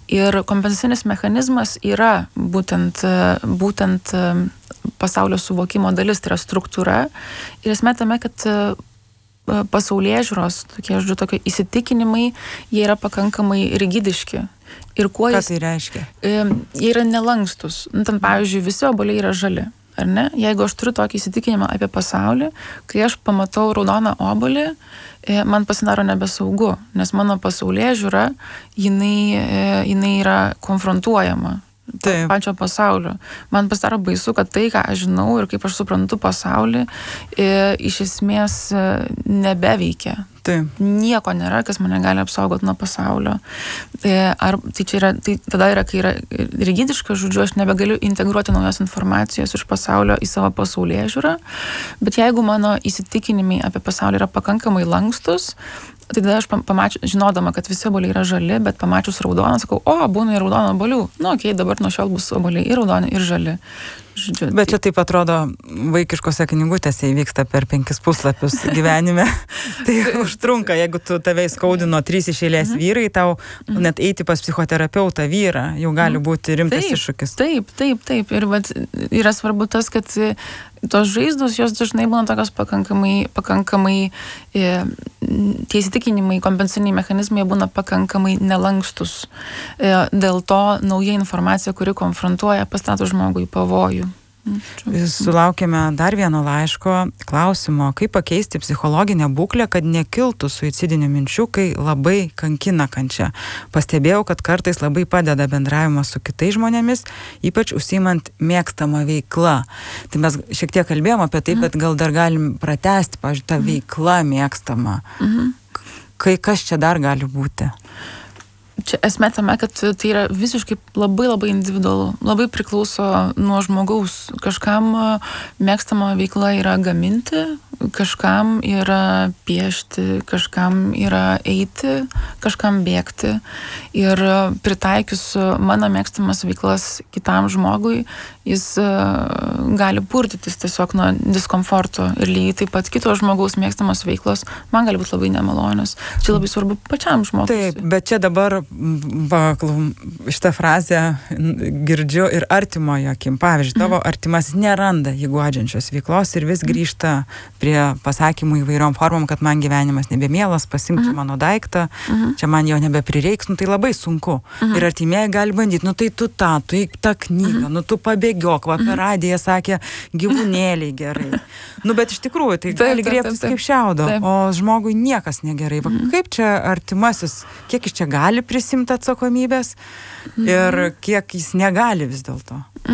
Ir kompensacinis mechanizmas yra būtent pasaulio suvokimo dalis, tai yra struktūra. Ir esmė tame, kad pasaulėžiūros, tokie įsitikinimai, jie yra pakankamai rigidiški. Ir ką tai reiškia? Jie yra nelankstus. Ten, pavyzdžiui, visi obuoliai yra žali. Ar ne? Jeigu aš turiu tokį įsitikinimą apie pasaulį, kai aš pamatau raudoną obuolį, man pasidaro nebesaugu, nes mano pasaulėžiūra, jinai yra konfrontuojama pačio pasaulio. Man pasidaro baisu, kad tai, ką aš žinau ir kaip aš suprantu pasaulį, iš esmės nebeveikia. Taip. Nieko nėra, kas mane gali apsaugoti nuo pasaulio. Tai tada yra, kai yra rigidiška, žodžiu, aš nebegaliu integruoti naujos informacijos iš pasaulio į savo pasaulėžiūrą, bet jeigu mano įsitikinimai apie pasaulį yra pakankamai lankstus, tai tada aš žinodama, kad visi obuoliai yra žali, bet pamačius raudoną, sakau, būna ir raudono obuolių. Dabar nuo šiol bus obuoliai ir raudoni, ir žali. Žodžiu, bet čia taip atrodo vaikiškose knygutėse įvyksta per 5 puslapius gyvenime. Tai užtrunka, jeigu tave įskaudino 3 iš eilės vyrai, tau net eiti pas psichoterapeutą vyrą jau gali būti rimtas iššūkis. Taip. Ir yra svarbu tas, kad tos žaizdos, jos dažnai būna tokios pakankamai tie įsitikinimai, kompensaciniai mechanizmai būna pakankamai nelankstus. Dėl to nauja informacija, kuri konfrontuoja, pastato žmogų į pavojų. Sulaukėme dar vieno laiško klausimo, kaip pakeisti psichologinę būklę, kad nekiltų suicidinių minčių, kai labai kankina kančia. Pastebėjau, kad kartais labai padeda bendravimas su kitais žmonėmis, ypač užsiimant mėgstamą veiklą. Tai mes šiek tiek kalbėjom apie tai, bet gal dar galim pratęsti, pavyzdžiui, tą veiklą mėgstamą. Kas čia dar gali būti? Čia esmė tame, kad tai yra visiškai labai individualu, labai priklauso nuo žmogaus. Kažkam mėgstama veikla yra gaminti, kažkam yra piešti, kažkam yra eiti, kažkam bėgti. Ir pritaikius mano mėgstamas veiklas kitam žmogui, jis gali purtytis tiesiog nuo diskomforto. Ir lygiai taip pat kito žmogaus mėgstamos veiklos man gali būti labai nemalonios. Čia labai svarbu pačiam žmogui. Taip, bet čia dabar šitą frazę girdžiu ir artimojo akim. Pavyzdžiui, tavo artimas neranda jį guodžiančios veiklos ir vis grįžta prie pasakymų įvairiom formom, kad man gyvenimas nebemielas, pasimti mano daiktą, čia man jo nebeprireiks, tai labai sunku. Ir artimieji gali bandyti, tai tu tą knygą, tu pabėgiok, per radiją sakė, gyvūnėliai gerai. Bet iš tikrųjų, tai gali griebtis kaip šiaudo, o žmogui niekas negerai. Kaip čia artimasis, kiek iš čia gali prisimti atsakomybės ir kiek jis negali vis dėlto?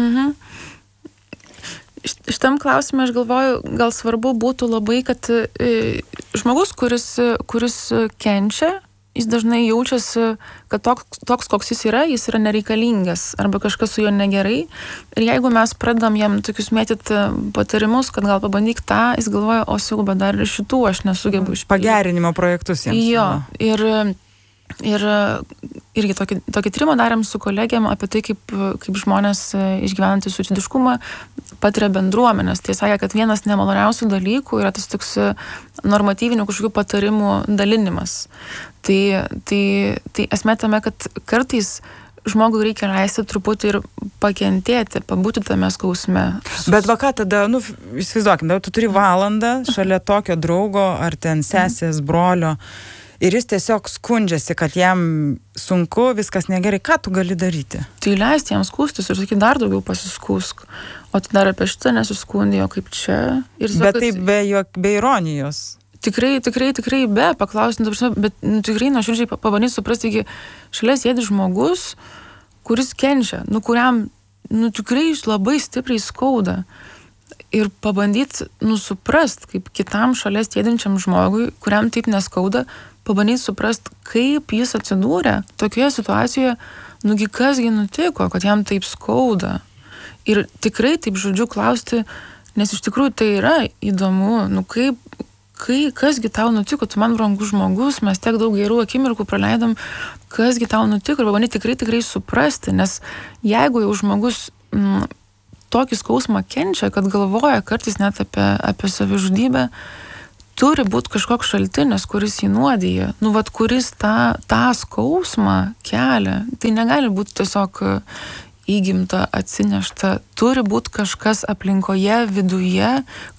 Šitam klausimui aš galvoju, gal svarbu būtų labai, kad žmogus, kuris kenčia, jis dažnai jaučiasi, kad toks koks jis yra nereikalingas arba kažkas su juo negerai. Ir jeigu mes pradedam jam tokius mėtyti patarimus, kad gal pabandyk tą, jis galvoja, siūba, dar ir šitų aš nesugebu išpildyti. Pagerinimo projektus jiems. Jo, ir irgi tokį tyrimą darėm su kolegėm apie tai, kaip žmonės išgyvenantys suicidiškumą patiria bendruomenės. Tai sakė, kad vienas nemaloniausių dalykų yra tas toks normatyvinių kažkokių patarimų dalinimas. Tai esmė tame, kad kartais žmogui reikia leisti truputį ir pakentėti, pabūti tame skausme. Bet ką tada, įsivaizduokim, tu turi valandą šalia tokio draugo ar ten sesės, brolio, ir jis tiesiog skundžiasi, kad jam sunku, viskas negerai. Ką tu gali daryti? Tai leisti jam skūstis ir sakyti, dar daugiau pasiskūsk. O tai dar apie šitą nesiskundėjo kaip čia. Bet tai be ironijos. Tikrai be, paklausinti, bet tikrai nuoširdžiai pabandyti suprasti, iki šalia sėdi žmogus, kuris kenčia, kuriam tikrai labai stipriai skauda. Ir pabandyti suprast, kaip kitam šalia sėdinčiam žmogui, kuriam taip neskauda, pabandyti suprast, kaip jis atsidūrė tokioje situacijoje, kasgi nutiko, kad jam taip skauda. Ir tikrai taip žodžiu klausti, nes iš tikrųjų tai yra įdomu, kasgi tau nutiko, tu man brangus žmogus, mes tiek daug gerų akimirkų praleidom, kasgi tau nutiko, ir pabandyti tikrai suprasti, nes jeigu jau žmogus tokį skausmą kenčia, kad galvoja kartais net apie savižudybę, turi būti kažkoks šaltinis, kuris jį nuodija, nu, vat, kuris tą skausmą kelia. Tai negali būti tiesiog įgimta, atsinešta. Turi būti kažkas aplinkoje, viduje,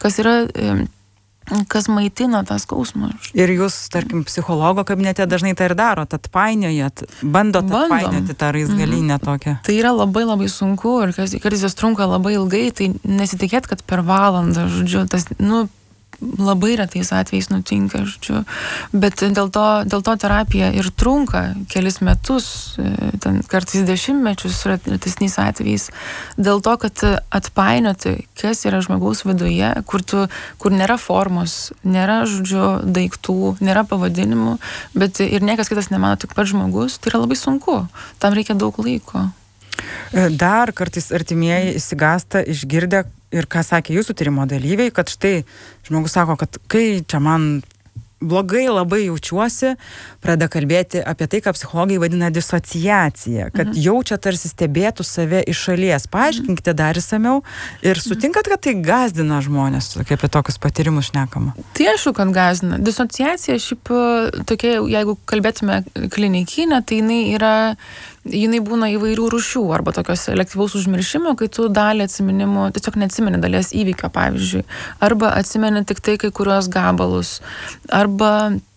kas maitina tą skausmą. Ir jūs, tarkim, psichologo kabinete dažnai tai ir darot, atpainiojat, bandot atpainioti tą raizgalinę tokią. Tai yra labai labai sunku ir kartais jos trunka labai ilgai, tai nesitikėt, kad per valandą, žodžiu, tas, labai retais atvejais nutinka, žodžiu, bet dėl to terapija ir trunka kelis metus, ten kartais 10 metus retesniais atvejais, dėl to, kad atpainioti, kas yra žmogaus viduje, kur nėra formos, nėra, žodžiu, daiktų, nėra pavadinimų, bet ir niekas kitas nemano, tik pats žmogus, tai yra labai sunku, tam reikia daug laiko. Dar kartais artimieji išsigąsta išgirdę ir ką sakė jūsų tyrimo dalyviai, kad štai žmogus sako, kad kai čia man blogai labai jaučiuosi, pradeda kalbėti apie tai, ką psichologai vadina disociacija, kad jaučia tarsi stebėtų save iš šalies. Paaiškinkite dar įsamiau ir sutinkat, kad tai gazdina žmonės, kai apie tokius patyrimus šnekama? Tai aišku, kad gazdina. Disociacija šiaip tokia, jeigu kalbėtume klinikinę, tai jinai būna įvairių rūšių, arba tokios selektyvaus užmiršimo, kai tu dalį atsiminimų, tiesiog neatsimeni dalies įvykio, pavyzdžiui, arba atsimeni tik tai kai kuriuos gabalus, arba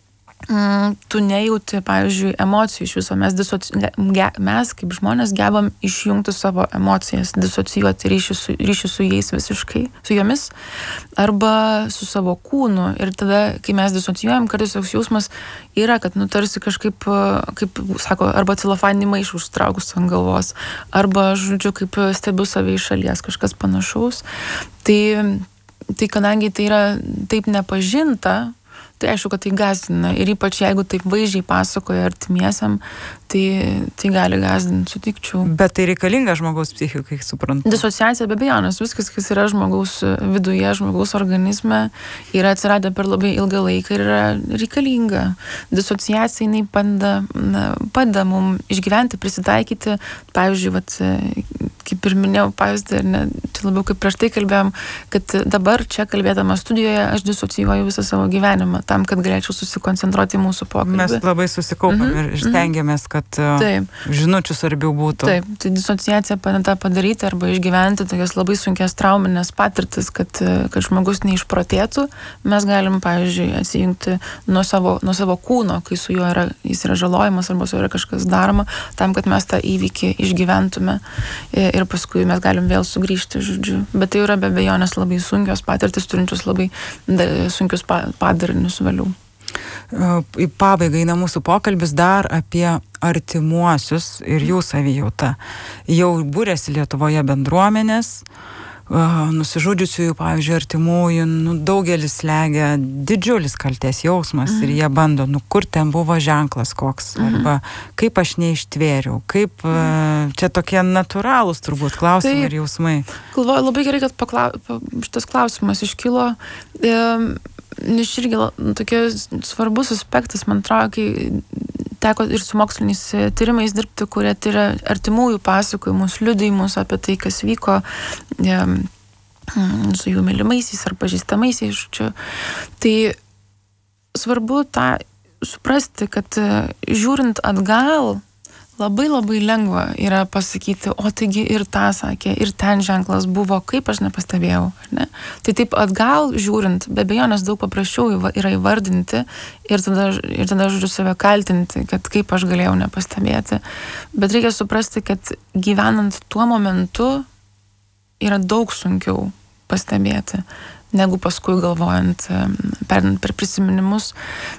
tu nejauti, pavyzdžiui, emocijų iš viso. Mes kaip žmonės gebam išjungti savo emocijas, disocijuoti ryšį su jais visiškai, su jomis, arba su savo kūnu. Ir tada, kai mes disocijuojam, kartais toks jausmas yra, kad tarsi kažkaip, kaip sako, arba celofaninį maišą užtraukus ant galvos, arba, žodžiu, kaip stebiu save iš šalies, kažkas panašaus. Tai kadangi tai yra taip nepažinta, tai aišku, kad tai gazdina. Ir ypač jeigu taip vaizdžiai pasakoja artimiesiam, tai gali gazdinti, sutikčiau. Bet tai reikalinga žmogaus psichikai, suprantu. Disociacija be abejonės, viskas, kas yra žmogaus viduje, žmogaus organizme, yra atsiradę per labai ilgą laiką ir yra reikalinga. Disociacija, jinai padeda mums išgyventi, prisitaikyti. Pavyzdžiui, kaip ir minėjau pavyzdį, čia labiau kaip prieš tai kalbėjom, kad dabar čia kalbėdama studijoje aš disocijuoju visą savo gyvenimą, tam, kad galėčiau susikoncentruoti į mūsų pokalbį. Mes labai susikaupam ir stengiamės, kad žinučių svarbiau būtų. Taip, tai disociacija padeda padaryti arba išgyventi tokias labai sunkias trauminės patirtis, kad žmogus neišprotėtų. Mes galim, pavyzdžiui, atsijungti nuo savo kūno, kai su juo jis yra žalojimas arba su juo yra kažkas daroma, tam, kad mes tą įvykį išgyventume ir paskui mes galim vėl sugrįžti, žodžiu. Bet tai yra be abejonės labai sunkios patirtis, turinčios labai sunkius padarinius vėliau. Į pabaigą eina mūsų pokalbis dar apie artimuosius ir jų savijautą. Jau būrėsi Lietuvoje bendruomenės, nusižudžiusiųjų, pavyzdžiui, artimųjų, daugelis slegia didžiulis kaltės jausmas ir jie bando, kur ten buvo ženklas koks, arba kaip aš neištvėriau, kaip čia tokie natūralūs turbūt klausimai ir jausmai. Galvoju, labai gerai, kad šitas klausimas iškilo. Nes irgi tokie svarbus aspektas, man atrodo, kai teko ir su moksliniais tyrimais dirbti, kurie tyria artimųjų pasakojimus, liudijimus apie tai, kas vyko su jų mylimaisiais ar pažįstamaisiais. Tai svarbu tą suprasti, kad žiūrint atgal, labai labai lengva yra pasakyti, o taigi ir tą sakė, ir ten ženklas buvo, kaip aš nepastebėjau. Ne? Tai taip atgal žiūrint, be abejonės daug paprasčiau yra įvardinti ir tada žodžiu save kaltinti, kad kaip aš galėjau nepastebėti. Bet reikia suprasti, kad gyvenant tuo momentu yra daug sunkiau pastebėti, negu paskui galvojant, perinant per prisiminimus.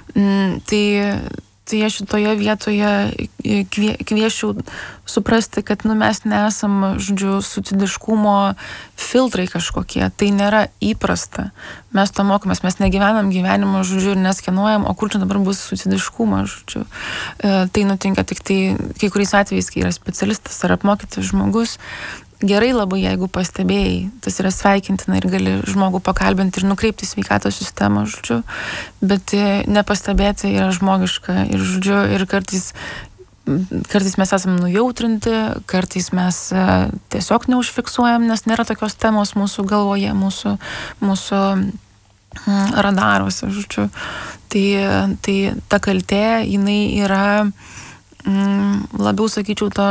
Tai aš šitoje vietoje kvieščiau suprasti, kad mes nesam, žodžiu, suicidiškumo filtrai kažkokie. Tai nėra įprasta. Mes to mokomės, mes negyvenam gyvenimo, žodžiu, ir neskenuojam, o kur čia dabar bus suicidiškumas, žodžiu. Tai nutinka tik tai kai kuriais atvejais, kai yra specialistas ar apmokytas žmogus. Gerai labai, jeigu pastebėjai, tas yra sveikintina ir gali žmogų pakalbinti ir nukreipti sveikatos sistemą, žodžiu, bet nepastebėti yra žmogiška ir, žodžiu, ir kartais mes esam nujautrinti, kartais mes tiesiog neužfiksuojam, nes nėra tokios temos mūsų galvoje, mūsų radaruose, žodžiu. Tai ta kaltė, jinai yra labiau, sakyčiau, to